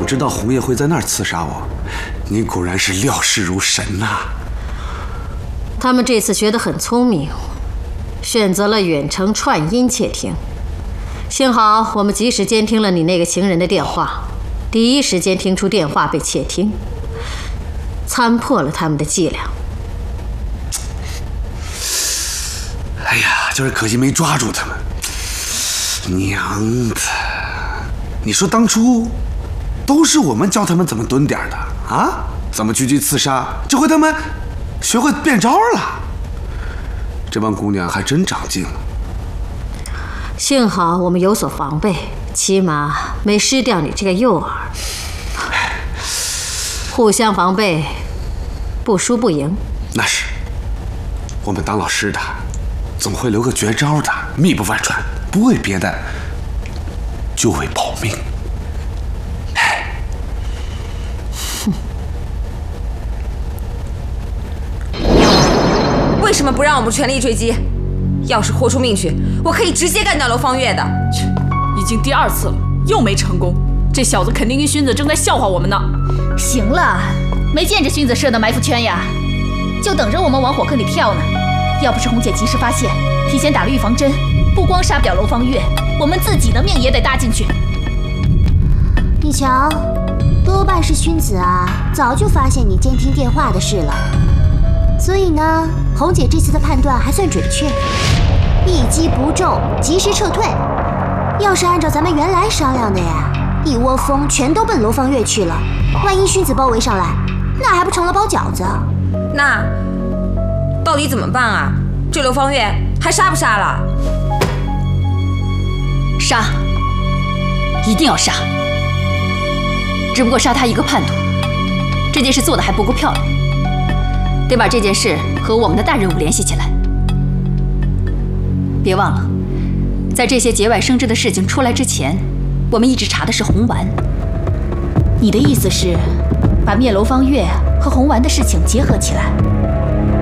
知道红叶会在那儿刺杀我，您果然是料事如神呐！ 他们这次学得很聪明，选择了远程串音窃听。幸好我们及时监听了你那个情人的电话，第一时间听出电话被窃听，参破了他们的伎俩。 哎呀，就是可惜没抓住他们。娘的！你说当初都是我们教他们怎么蹲点的啊，怎么狙击刺杀，这回他们学会变招了。这帮姑娘还真长进了。 幸好我们有所防备，起码没失掉你这个诱饵。互相防备，不输不赢。 那是，我们当老师的总会留个绝招的，秘不外传，不为别的，就为保命。 为什么不让我们全力追击？要是豁出命去，我可以直接干掉楼方月的。 已经第2次了，又没成功。这小子肯定跟勋子正在笑话我们呢。 行了，没见着勋子设的埋伏圈呀，就等着我们往火坑里跳呢。要不是红姐及时发现，提前打了预防针，不光杀不了楼方月，我们自己的命也得搭进去。 你瞧，多半是勋子啊，早就发现你监听电话的事了。所以呢，红姐这次的判断还算准确，一击不中，及时撤退。要是按照咱们原来商量的呀，一窝蜂全都奔楼方月去了，万一勋子包围上来，那还不成了包饺子？ 那到底怎么办啊？这楼方月还杀不杀了？ 杀，一定要杀。只不过杀他一个叛徒，这件事做得还不够漂亮，得把这件事和我们的大任务联系起来。别忘了，在这些节外生枝的事情出来之前，我们一直查的是红丸。你的意思是，把灭楼方月和红丸的事情结合起来？